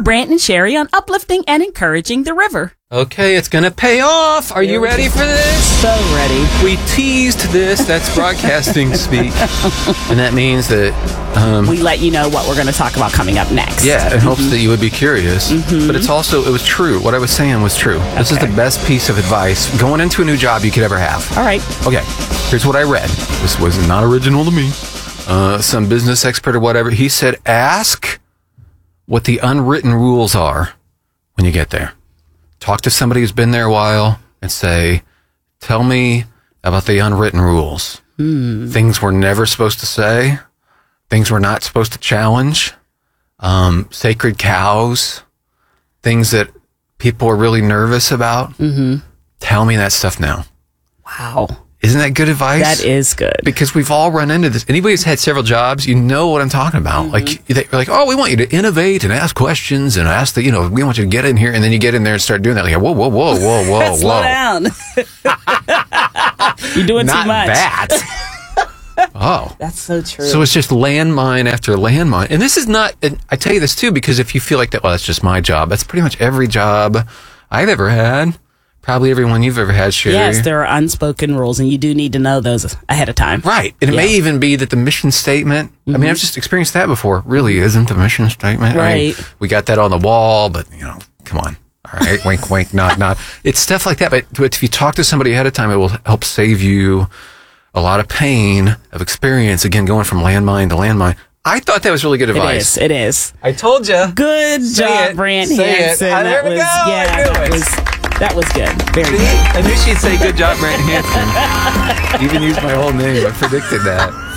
Brant and Sherry on uplifting and encouraging the river. Okay, it's going to pay off. Are you ready for this? So ready. We teased this. That's broadcasting speak. And that means that... we let you know what we're going to talk about coming up next. Yeah, in hopes that you would be curious. But it was true. What I was saying was true. This is the best piece of advice going into a new job you could ever have. All right. Okay, here's what I read. This was not original to me. Some business expert or whatever. He said, ask what the unwritten rules are when you get there. Talk to somebody who's been there a while and say, tell me about the unwritten rules. Things we're never supposed to say. Things we're not supposed to challenge. Sacred cows. Things that people are really nervous about. Tell me that stuff now. Wow. Isn't that good advice? That is good. Because we've all run into this. Anybody who's had several jobs, you know what I'm talking about. Like, they're like, oh, we want you to innovate and ask questions and ask we want you to get in here. And then you get in there and start doing that. Like, whoa. Slow down. You're doing Not too much. that. Oh. That's so true. So it's just landmine after landmine. And this is not, and I tell you this too, because if you feel like that, well, that's just my job. That's pretty much every job I've ever had. Probably everyone you've ever had, Sherry. Yes, there are unspoken rules, and you do need to know those ahead of time. Right. And it may even be that the mission statement, I mean, I've just experienced that before, really isn't the mission statement. Right. I mean, we got that on the wall, but, come on. All right, wink, wink, nod. It's stuff like that. But if you talk to somebody ahead of time, it will help save you a lot of pain of experience, again, going from landmine to landmine. I thought that was really good advice. It is. I told you. Good job, Brant Hansen. There we go. That was good. Very good. I knew she'd say good job, Brant Hansen. Even used my whole name. I predicted that.